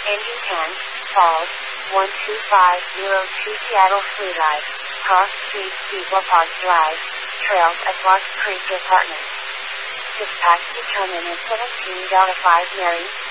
Engine 10, Falls, 12502 Seattle Free Live, Cross Street Steeple Park Drive, Trails at Lost Creek Apartments. Dispatch determined at 17.5 Mary